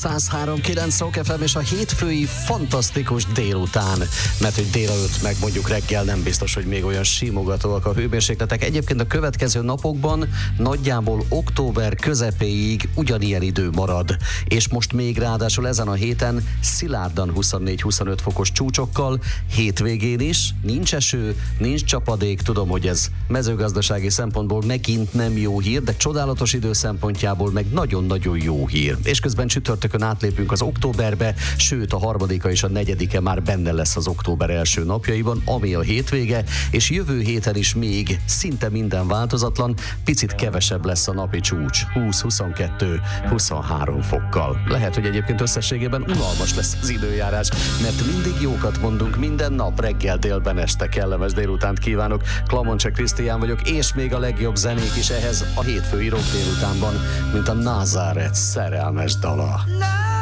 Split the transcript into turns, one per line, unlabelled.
103.9 Rock FM és a hétfői fantasztikus délután, mert hogy délelőtt meg mondjuk reggel nem biztos, hogy még olyan simogatóak a hőmérsékletek. Egyébként a következő napokban nagyjából október közepéig ugyanilyen idő marad, és most még ráadásul ezen a héten szilárdan 24-25 fokos csúcsokkal, hétvégén is nincs eső, nincs csapadék, tudom, hogy ez mezőgazdasági szempontból megint nem jó hír, de csodálatos idő szempontjából meg nagyon-nagyon jó hír. És közben csütörtökön átlépünk az októberbe, sőt a harmadika és a negyedike már benne lesz az október első napjaiban, ami a hétvége, és jövő héten is még szinte minden változatlan, picit kevesebb lesz a napi csúcs, 20-22-23 fokkal. Lehet, hogy egyébként összességében unalmas lesz az időjárás, mert mindig jókat mondunk minden nap, reggel, délben, este, kellemes délutánt kívánok. Klamoncse Krisztián vagyok, és még a legjobb zenék is ehhez a hétfői rock délutánban, mint a Nazareth szerelmes dala.